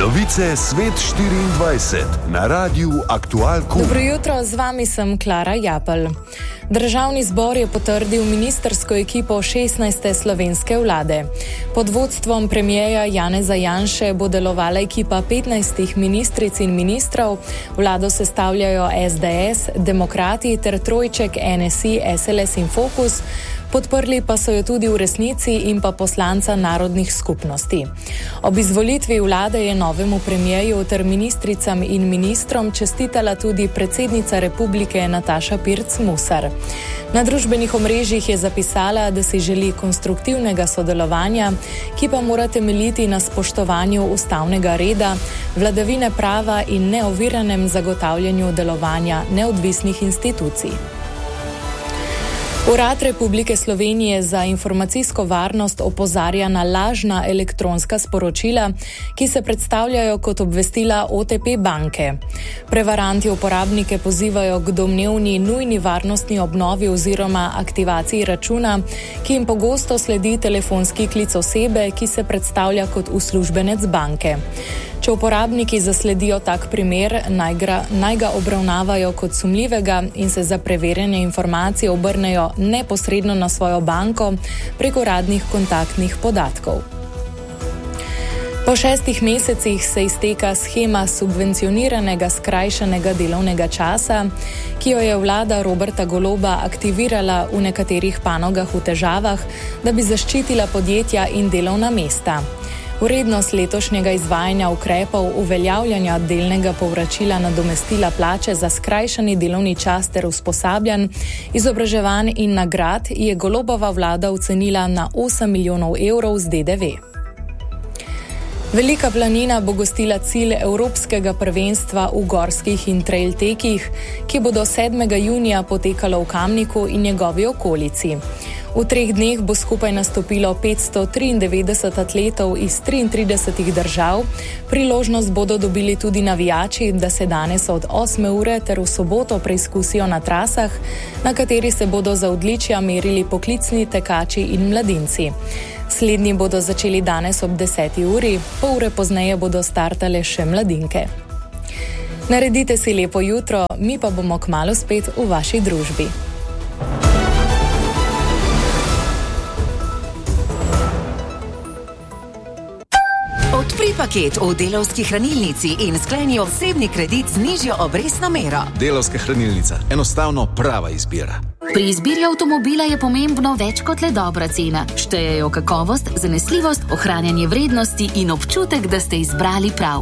Novice Svet 24 na Radiu Aktual. Dobro jutro, z vami sem Klara Japelj. Državni zbor je potrdil ministrsko ekipo 16. slovenske vlade. Pod vodstvom premierja Janeza Janše bo delovala ekipa 15 ministric in ministrov. Vlado sestavljajo SDS, Demokrati ter trojček NSI, SLS in Fokus. Podprli pa so jo tudi v Resnici in pa poslanca narodnih skupnosti. Ob izvolitvi vlade je novemu premierju ter ministricam in ministrom čestitala tudi predsednica republike Nataša Pirc Musar. Na družbenih omrežjih je zapisala, da si želi konstruktivnega sodelovanja, ki pa mora temeljiti na spoštovanju ustavnega reda, vladavine prava in neoviranem zagotavljanju delovanja neodvisnih institucij. Urad Republike Slovenije za informacijsko varnost opozarja na lažna elektronska sporočila, ki se predstavljajo kot obvestila OTP banke. Prevaranti uporabnike pozivajo k domnevni nujni varnostni obnovi oziroma aktivaciji računa, ki jim pogosto sledi telefonski klic osebe, ki se predstavlja kot uslužbenec banke. Če uporabniki zasledijo tak primer, naj ga obravnavajo kot sumljivega in se za preverjanje informacij obrnejo neposredno na svojo banko prek uradnih kontaktnih podatkov. Po 6 mesecih se izteka shema subvencioniranega skrajšanega delovnega časa, ki jo je vlada Roberta Goloba aktivirala v nekaterih panogah v težavah, da bi zaščitila podjetja in delovna mesta. Vrednost letošnjega izvajanja ukrepov uveljavljanja delnega povračila nadomestila plače za skrajšani delovni čas ter usposabljanj, izobraževanj in nagrad je Golobova vlada ocenila na 8 milijonov evrov z DDV. Velika planina bo gostila cilj Evropskega prvenstva v gorskih in trail tekih, ki bodo 7. junija potekalo v Kamniku in njegovi okolici. V 3 dneh bo skupaj nastopilo 593 atletov iz 33 držav. Priložnost bodo dobili tudi navijači, da se danes od 8. ure ter v soboto preizkusijo na trasah, na kateri se bodo za odličja merili poklicni tekači in mladinci. Slednji bodo začeli danes ob 10. uri, pol ure pozneje bodo startale še mladinke. Naredite si lepo jutro, mi pa bomo kmalu spet v vaši družbi. Odpri paket v Delavski hranilnici in skleni osebni kredit z nižjo obrestno mero. Delavska hranilnica. Enostavno prava izbira. Pri izbiri avtomobila je pomembno več kot le dobra cena. Štejejo kakovost, zanesljivost, ohranjanje vrednosti in občutek, da ste izbrali prav.